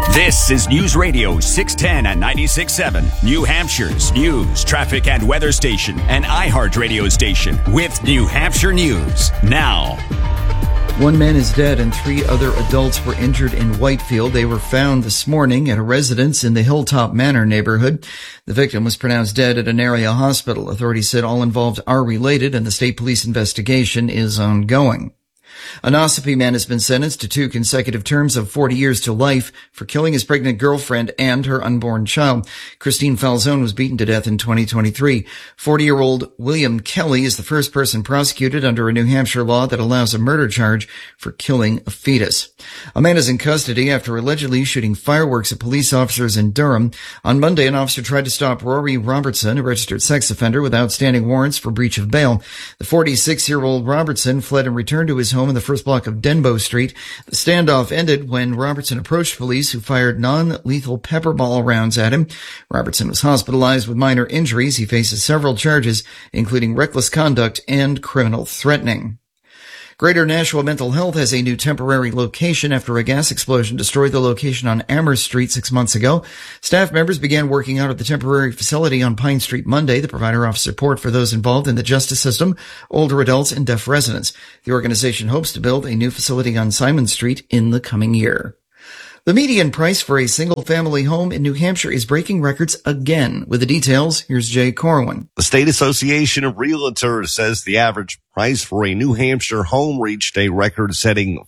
This is News Radio 610 and 96.7, New Hampshire's news, traffic, and weather station, and iHeart radio station with New Hampshire News. Now. One man is dead and 3 other adults were injured in Whitefield. They were found this morning at a residence in the Hilltop Manor neighborhood. The victim was pronounced dead at an area hospital. Authorities said all involved are related and the state police investigation is ongoing. A Nassau man has been sentenced to 2 consecutive terms of 40 years to life for killing his pregnant girlfriend and her unborn child. Christine Falzone was beaten to death in 2023. 40-year-old William Kelly is the first person prosecuted under a New Hampshire law that allows a murder charge for killing a fetus. A man is in custody after allegedly shooting fireworks at police officers in Durham. On Monday, an officer tried to stop Rory Robertson, a registered sex offender with outstanding warrants for breach of bail. The 46-year-old Robertson fled and returned to his home in the first block of Denbow Street. The standoff ended when Robertson approached police, who fired non-lethal pepper ball rounds at him. Robertson was hospitalized with minor injuries. He faces several charges, including reckless conduct and criminal threatening. Greater Nashua Mental Health has a new temporary location after a gas explosion destroyed the location on Amherst Street 6 months ago. Staff members began working out at the temporary facility on Pine Street Monday. The provider offers support for those involved in the justice system, older adults, and deaf residents. The organization hopes to build a new facility on Simon Street in the coming year. The median price for a single-family home in New Hampshire is breaking records again. With the details, here's Jay Corwin. The State Association of Realtors says the average price for a New Hampshire home reached a record-setting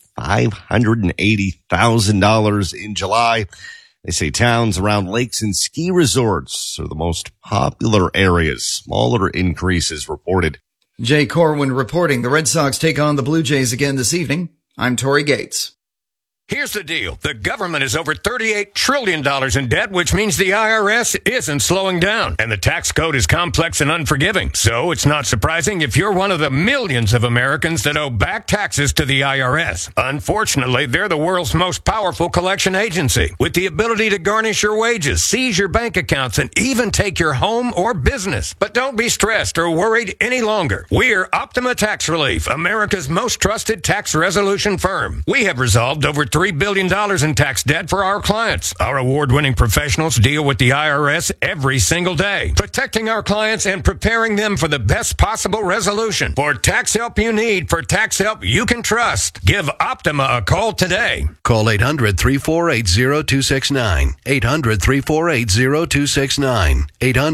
$580,000 in July. They say towns around lakes and ski resorts are the most popular areas. Smaller increases reported. Jay Corwin reporting. The Red Sox take on the Blue Jays again this evening. I'm Tori Gates. Here's the deal. The government is over $38 trillion in debt, which means the IRS isn't slowing down. And the tax code is complex and unforgiving. So it's not surprising if you're one of the millions of Americans that owe back taxes to the IRS. Unfortunately, they're the world's most powerful collection agency, with the ability to garnish your wages, seize your bank accounts, and even take your home or business. But don't be stressed or worried any longer. We're Optima Tax Relief, America's most trusted tax resolution firm. We have resolved over $3 billion in tax debt for our clients. Our award-winning professionals deal with the IRS every single day, protecting our clients and preparing them for the best possible resolution. For tax help you need, for tax help you can trust, give Optima a call today. Call 800-348-0269. 800-348-0269.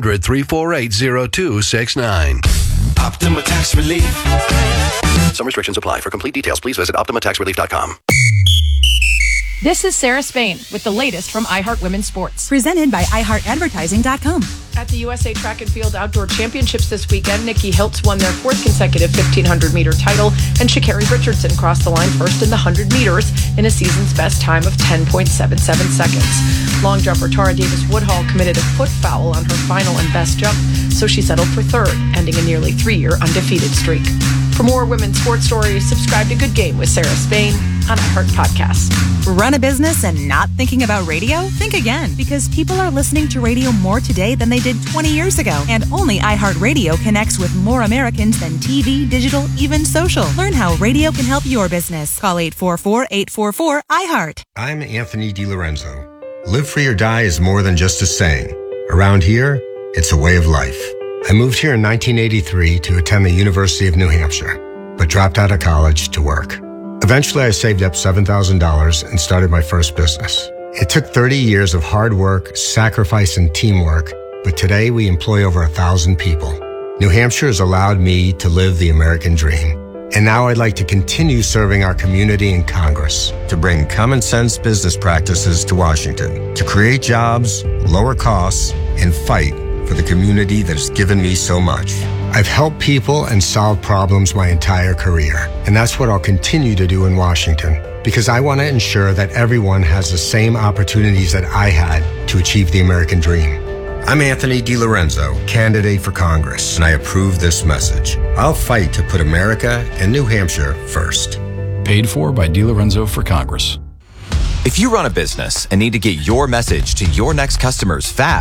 800-348-0269. Optima Tax Relief. Some restrictions apply. For complete details, please visit OptimaTaxRelief.com. This is Sarah Spain with the latest from iHeart Women's Sports. Presented by iHeartAdvertising.com. At the USA Track and Field Outdoor Championships this weekend, Nikki Hiltz won their 4th consecutive 1,500-meter title, and Sha'Carri Richardson crossed the line first in the 100 meters in a season's best time of 10.77 seconds. Long jumper Tara Davis-Woodhall committed a foot foul on her final and best jump, so she settled for 3rd, ending a nearly 3-year undefeated streak. For more women's sports stories, subscribe to Good Game with Sarah Spain on iHeart Podcasts. Run a business and not thinking about radio? Think again, because people are listening to radio more today than they did 20 years ago. And only iHeartRadio connects with more Americans than TV, digital, even social. Learn how radio can help your business. Call 844-844-iHeart. I'm Anthony DiLorenzo. Live free or die is more than just a saying. Around here, it's a way of life. I moved here in 1983 to attend the University of New Hampshire, but dropped out of college to work. Eventually, I saved up $7,000 and started my first business. It took 30 years of hard work, sacrifice, and teamwork, but today we employ over 1,000 people. New Hampshire has allowed me to live the American dream. And now I'd like to continue serving our community in Congress to bring common sense business practices to Washington, to create jobs, lower costs, and fight for the community that has given me so much. I've helped people and solved problems my entire career, and that's what I'll continue to do in Washington, because I want to ensure that everyone has the same opportunities that I had to achieve the American dream. I'm Anthony DiLorenzo, candidate for Congress, and I approve this message. I'll fight to put America and New Hampshire first. Paid for by DiLorenzo for Congress. If you run a business and need to get your message to your next customers fast,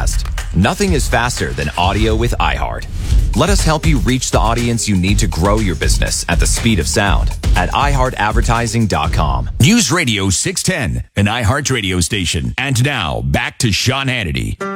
Nothing is faster than audio with iHeart. Let us help you reach the audience you need to grow your business at the speed of sound at iHeartAdvertising.com. News Radio 610, an iHeart radio station. And now, back to Sean Hannity.